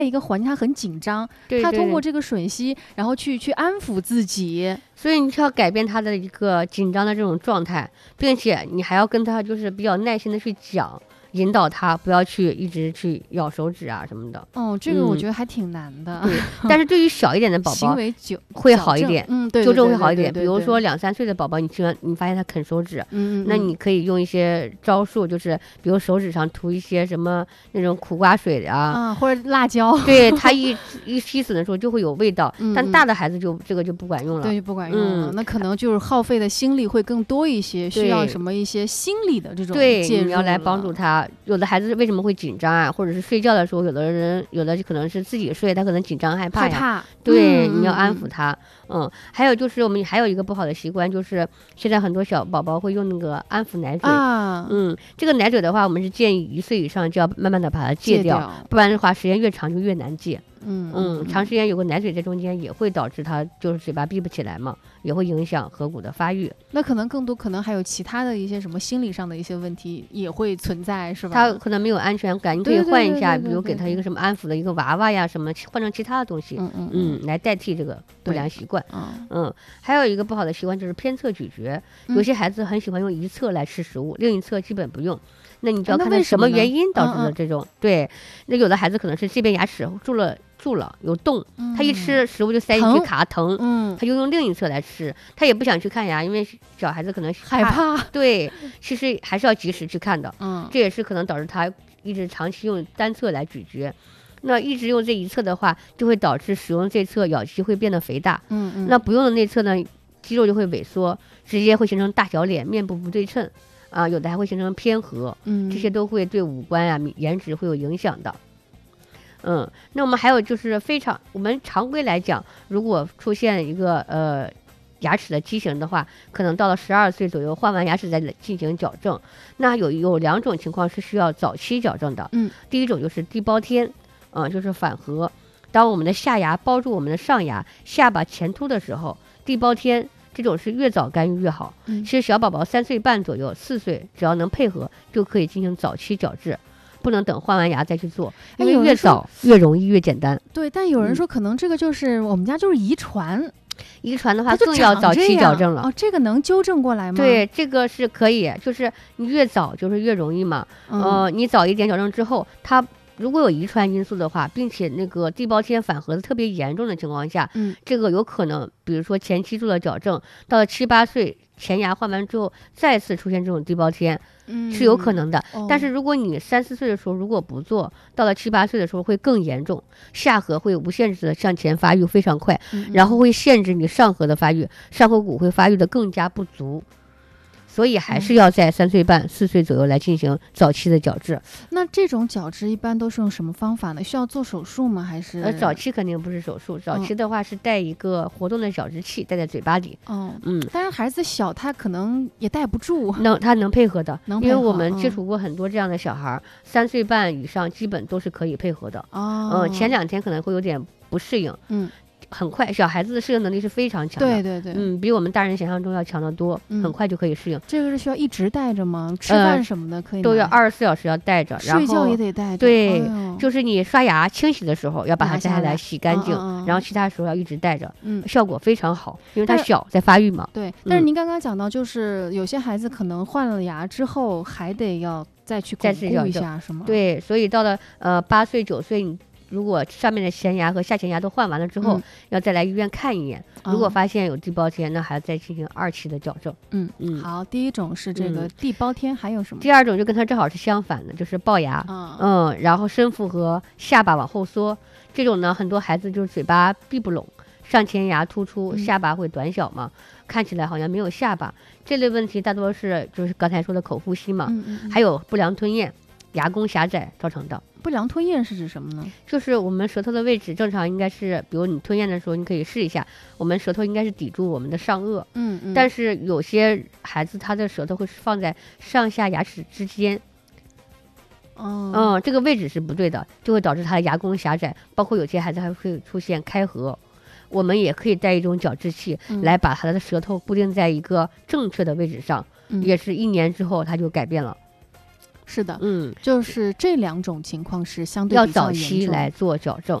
一个环境他很紧张， 对他通过这个吮吸，然后去安抚自己。 所以你是要改变他的一个紧张的这种状态，并且你还要跟他就是比较耐心的去讲。引导他不要去一直去咬手指啊什么的。 这个我觉得还挺难的。 对，但是对于小一点的宝宝， 行为会好一点， 对， 纠正会好一点。比如说2、3岁的宝宝，你发现他啃手指，那你可以用一些招数，就是比如手指上涂一些什么那种苦瓜水啊， 或者辣椒。 对，他一吸吮的时候就会有味道，但大的孩子这个就不管用了。 对，就不管用了。那可能就是耗费的心力会更多一些，需要什么一些心理的这种介入， 你要来帮助他。有的孩子为什么会紧张啊？或者是睡觉的时候，有的可能是自己睡，他可能紧张害怕呀。对，你要安抚他。还有就是我们还有一个不好的习惯，就是现在很多小宝宝会用那个安抚奶嘴这个奶嘴的话，我们是建议1岁以上就要慢慢的把它戒掉，不然的话时间越长就越难戒。长时间有个奶嘴在中间也会导致他就是嘴巴闭不起来嘛，也会影响颌骨的发育。 那可能还有其他的一些什么心理上的一些问题也会存在，是吧？ 他可能没有安全感，你可以换一下，比如给他一个什么安抚的一个娃娃呀，什么换成其他的东西，来代替这个不良习惯。还有一个不好的习惯就是偏侧咀嚼，有些孩子很喜欢用一侧来吃食物，另一侧基本不用。那你就要看他什么原因导致的这种。对，那有的孩子可能是这边牙齿蛀了有洞，他一吃食物就塞进去卡疼，他就用另一侧来吃，他也不想去看牙，因为小孩子可能害怕。 对，其实还是要及时去看的。这也是可能导致他一直长期用单侧来咀嚼。那一直用这一侧的话，就会导致使用这侧咬肌会变得肥大。那不用的那侧呢，肌肉就会萎缩，直接会形成大小脸、面部不对称有的还会形成偏颌，这些都会对五官颜值会有影响的。那我们还有就是我们常规来讲，如果出现一个牙齿的畸形的话，可能到了12岁左右换完牙齿再进行矫正。那有2种情况是需要早期矫正的。第一种就是地包天，就是反颌。当我们的下牙包住我们的上牙，下巴前凸的时候，地包天这种是越早干预越好。其实小宝宝3岁半左右4岁只要能配合就可以进行早期矫治，不能等换完牙再去做，因为越早越容易越简单。 对，但有人说可能这个就是我们家就是遗传的话更要早期矫正了。 这个能纠正过来吗？ 对，这个是可以，就是你越早就是越容易嘛。你早一点矫正之后，它如果有遗传因素的话，并且那个地包天反颌的特别严重的情况下，这个有可能比如说前期做了矫正，到了7、8岁前牙换完之后再次出现这种地包天，是有可能的。但是如果你3、4岁的时候如果不做，到了7、8岁的时候会更严重，下颌会无限制的向前发育非常快，然后会限制你上颌的发育，上颌骨会发育的更加不足。所以还是要在3岁半、4岁左右来进行早期的矫治。 那这种矫治一般都是用什么方法呢？需要做手术吗？还是早期肯定不是手术，早期的话是带一个活动的矫治器戴在嘴巴里。 但是孩子小，他可能也戴不住。 他能配合的，因为我们接触过很多这样的小孩，3岁半以上基本都是可以配合的。前2天可能会有点不适应。很快，小孩子的适应能力是非常强的。 对， 比我们大人想象中要强得多，很快就可以适应。 这个是需要一直带着吗？吃饭什么的可以都要24小时要带着，然后睡觉也得带着。 对，就是你刷牙清洗的时候要把它摘下来洗干净，然后其他时候要一直带着，效果非常好，因为它小在发育嘛。 对，但是您刚刚讲到，就是有些孩子可能换了牙之后还得要再去巩固一下，是吗？ 对，所以到了8岁、9岁，你如果上面的前牙和下前牙都换完了之后，要再来医院看一眼。如果发现有地包天，那还要再进行2期的矫正。 好，第一种是这个地包天，还有什么？ 第二种就跟它正好是相反的，就是龅牙。然后深负颌，下巴往后缩。这种呢，很多孩子就是嘴巴闭不拢，上前牙突出，下巴会短小嘛，看起来好像没有下巴。这类问题大多是就是刚才说的口呼吸嘛，还有不良吞咽、牙弓狭窄造成的。 不良吞咽是指什么呢？ 就是我们舌头的位置正常应该是，比如你吞咽的时候，你可以试一下，我们舌头应该是抵住我们的上颚。但是有些孩子他的舌头会放在上下牙齿之间。这个位置是不对的，就会导致他的牙弓狭窄，包括有些孩子还会出现开合。我们也可以带一种矫治器来把他的舌头固定在一个正确的位置上，也是1年之后他就改变了。 是的，就是这2种情况是相对比较要早期来做矫正。